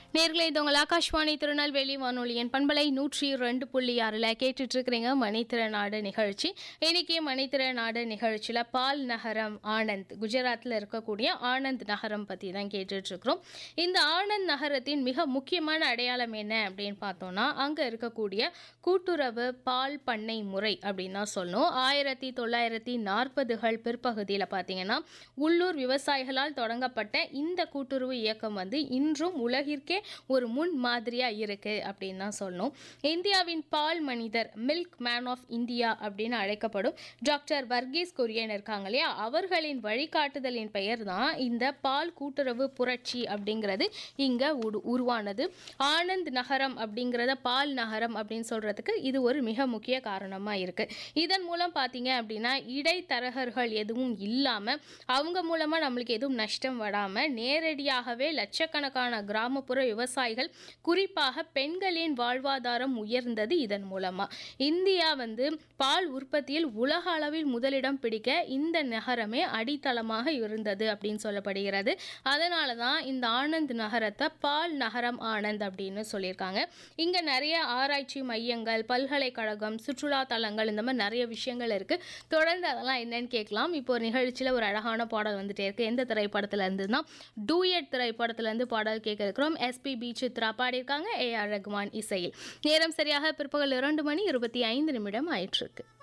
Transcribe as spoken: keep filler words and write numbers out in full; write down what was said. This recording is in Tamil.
நேர்களை இது உங்கள் ஆகாஷ்வாணி திருநெல்வேலி வானொலியின் பண்பலை நூற்றி ரெண்டு புள்ளி ஆறில் கேட்டுட்டு இருக்கிறீங்க மணித்திறனாடு நிகழ்ச்சி. இன்னைக்கு மணித்திறனாடு நிகழ்ச்சியில் பால் நகரம் ஆனந்த், குஜராத்தில் இருக்கக்கூடிய ஆனந்த் நகரம் பற்றி தான் கேட்டுட்டு இருக்கிறோம். இந்த ஆனந்த் நகரத்தின் மிக முக்கியமான அடையாளம் என்ன அப்படின்னு பார்த்தோம்னா, அங்கே இருக்கக்கூடிய கூட்டுறவு பால் பண்ணை முறை அப்படின்னு தான் சொல்லணும். ஆயிரத்தி தொள்ளாயிரத்தி நாற்பதுகள் பிற்பகுதியில் பார்த்தீங்கன்னா உள்ளூர் விவசாயிகளால் தொடங்கப்பட்ட இந்த கூட்டுறவு இயக்கம் வந்து இன்றும் உலகிற்கே ஒரு முன் மாதிரியா இருக்கு அப்படின்னு தான் சொல்லணும். இந்தியாவின் பால் மனிதர், மில்க் மேன் ஆஃப் இந்தியா அப்படின்னு அழைக்கப்படும் டாக்டர் வர்கீஸ் குரியன் இருக்காங்க இல்லையா, அவர்களின் வழிகாட்டுதலின் பெயர் தான் இந்த பால் கூட்டுறவு புரட்சி அப்படிங்கிறது இங்க உருவானது. ஆனந்த் நகரம் அப்படிங்கிறத பால் நகரம் அப்படின்னு சொல்றதுக்கு இது ஒரு மிக முக்கிய காரணமா இருக்கு. இதன் மூலம் பாத்தீங்க அப்படின்னா இடைத்தரகர்கள் எதுவும் இல்லாம, அவங்க மூலமா நம்மளுக்கு எதுவும் நஷ்டம் வராம நேரடியாகவே லட்சக்கணக்கான கிராமப்புற விவசாயிகள், குறிப்பாக பெண்களின் வாழ்வாதாரம் உயர்ந்தது இதன் மூலமா. இந்தியா வந்து பால் உற்பத்தியில் உலக அளவில் முதலிடம் பிடிக்க இந்த நகரமே அடித்தளமாக இருந்தது அப்படின்னு சொல்லப்படுகிறது. அதனால தான் இந்த ஆனந்த் நகரத்தை பால் நகரம் ஆனந்த் அப்படின்னு சொல்லியிருக்காங்க. இங்க நிறைய ஆராய்ச்சி மையங்கள், பல்கலைக்கழகம், சுற்றுலா தலங்கள், இந்த மாதிரி நிறைய விஷயங்கள் இருக்கு. தொடர்ந்து அதெல்லாம் என்னன்னு கேட்கலாம். இப்போ ஒரு நிகழ்ச்சியில ஒரு அழகான பாடல் வந்துட்டே இருக்கு. எந்த திரைப்படத்துல இருந்துன்னா டூயட் திரைப்படத்துல இருந்து பாடல் கேட்க இருக்கிறோம். எஸ்பிபி சித்ரா பாடியிருக்காங்க, ஏ ஆர் ரகுமான் இசையில். நேரம் சரியாக பிற்பகல் இரண்டு மணி இருபத்தி ஐந்து நிமிடம் ஆயிற்று இருக்கு.